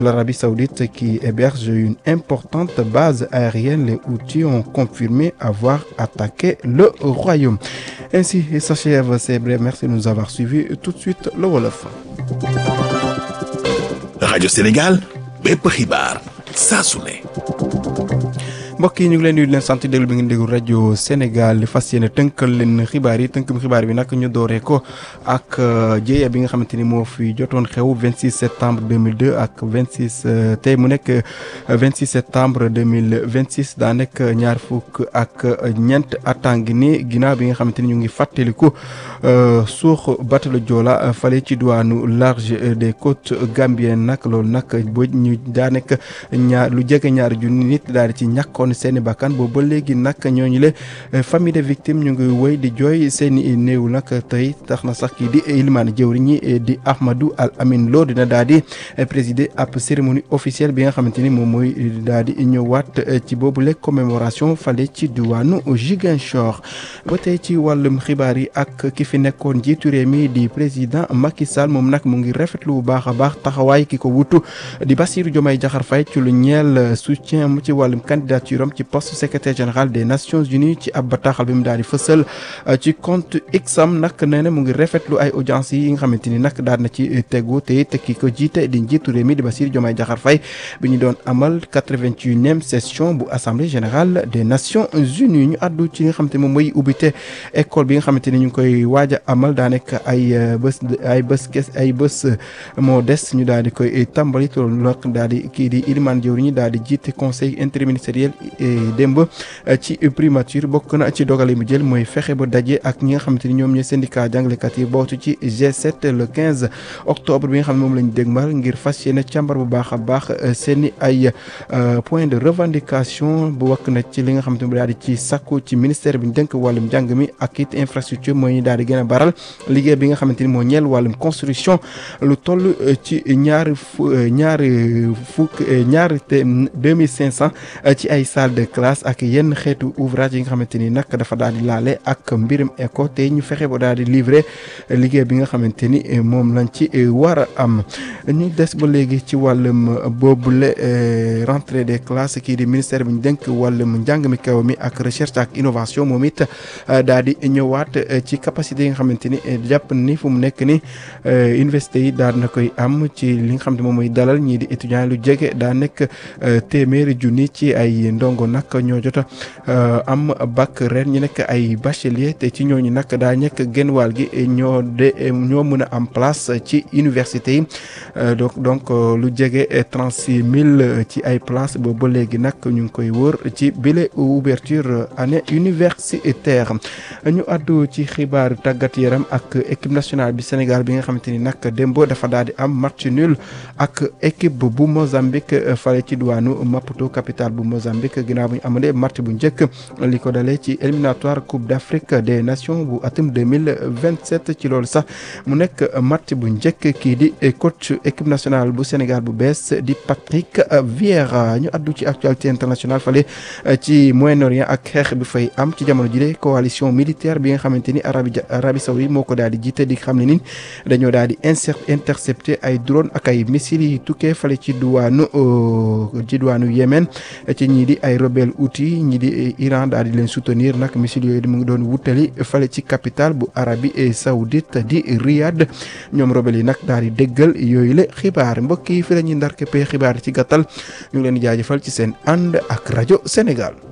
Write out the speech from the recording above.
l'Arabie Saoudite qui héberge une importante base aérienne. Les Houthis ont confirmé avoir attaqué le royaume. Ainsi s'achève ces brèves. Merci de nous avoir suivis. Tout de suite, le Wolof. Radio Sénégal, bépp xibaar saa su ne. mbokk yi ñu ngi leen di leen sant déglu bi ngeen déglu rajo Sénégal fas yéene tënkal leen xibaar yi tënkum xibaar bi nag ñu dooree ko ak jéeya bi nga xamante ni moo fi jotoon xew 26 septembre 2002 ak 26 tey mu nekk 26 septembre 2026 daa nekk ñaar fukk ak ñeent attangi ni ginnaaw bi nga xamante ni ñu ngi fàttaliku suux bateau Joola fale ci diwaanu large des côtes gambiennes nag loolu nag boo ñu daa nekk lu jege ñaari junni nit daal di ci ñàkkoon seeni bakkan boobu ba léegi nag ñooñu le famille de victimes ñu ngi wéy di jooy seeni néew nag tey tax na sax kii di ilimaan jëwriñ ñi di Ahmadou Al Amin Lo dina daal di présider ab cérémonie officielle bi nga xamante ni moom mooy daal di ñëwaat ci boobule commémoration fale ci diwaanu Ziguinchor. ba tey ci wàllum xibaar yi ak ki fi nekkoon njiitu réew mi di président Macky Sall moom nag mu ngi rafetlu bu baax a baax taxawaay ki ko wutu di Bassirou Diomaye Diakhar Faye ci lu ñeel soutien mu ci wàllum candidature ci poste secrétaire général des Nations Unies ci ab bataaxal bi mu daal di fësal ci compte Xam nag nee na mu ngi rafetlu ay audience yi nga xamante ni nag daal na ci tegu te ki ko jiite di njiitu réew mi di Bassirou Diomaye Diakhar Faye bi ñu doon amal 81e session bu assemblée générale des Nations Unies ñu àddu ci nga xamante ni moom mooy ubbite école bi nga xamante ni ñu ngi koy waaj a amal daa nekk ay bés moo des ñu daal di koy tàmbali loolu nag daal di kii di Ilimane Diori ñi daal di jiite conseil interministériel démb ci primature bokk na ci dogale mu jël mooy fexe ba daje ak ñi nga xamante ni ñoom ñooy syndicat jàngalekat yi bootu ci G7 le 15 octobre bi nga xam ne moom la ñu dégmal ngir fas yéene càmbar bu baax a baax seeni ay point de revendication bu wakk na ci li nga xamante ni daal di ci sàkku ci ministère bi ñu dénk wàllum njàng mi ak it infrastructure mooy ñu daal di gën a baral liggéey bi nga xamante ni moo ñeel wàllum construction lu toll ci ñaari 2500 ci ay salle de classe ak yenn xeetu ouvrage yi nga xamante ni nag dafa daal di laale ak mbirum éco te ñu fexe ba daal di livrer liggéey bi nga xamante ni moom lañ ci war a am ñu des ba léegi ci wàllum boobule rentrée des classes kii di ministère bi ñu dénk wàllum njàng mi kaw mi ak recherche ak innovation moom it daal di ñëwaat ci capacité yi nga xamante ni jàpp ni fu mu nekk ni université yi daal na koy am ci li nga xam ne moom mooy dalal ñii di étudiants lu jege daa nekk téeméeri junni ci ay ndongo nag ñoo jota am bac ren ñu nekk ay bachelier te ci ñooñu nag daa nekk genn wàll gi ñoo mën a am place ci université yi donc lu jege 36 000 ci ay place boobu ba léegi nag ñu ngi koy wër ci bile ouverture année universitaire ñu àddu ci xibaar tàggat yaram ak équipe nationale bi Sénégal bi nga xamante ni nag démb dafa daal di am match nul ak équipe bu Mozambique fale ci diwaanu Maputo capitale bu Mozambique ginnaaw bu ñu amalee match bu njëkk li ko dalee ci éliminatoire Coupe d'Afrique des Nations bu atum 2027 ci loolu sax mu nekk match bu njëkk kii di coach équipe nationale bu Sénégal bu bees di Patrick Vieira ñu addu ci actualité internationale fale ci Moyen-Orient ak xeex bi fay am ci jamono jile coalition militaire bi nga xamante ni Arabie Saoudite moo ko daal di jiite di xam ne ni dañoo daal di intercepter ay drone ak ay missiles yi tukkee fale ci diwaanu Yémen ci ñii di ay rebelle Houthi ñii di Iran daal di leen soutenir nag missiles yooyu mu ngi doon wutali fale ci capitale bu Arabie Saoudite di Riyad ñoom rebelle yi nag daal di déggal yooyu la xibaar mbokk yi fi la ñuy ndar képpee xibaar ci gàttal ñu ngi leen di jaajëfal ci seen ànd ak rajo Sénégal.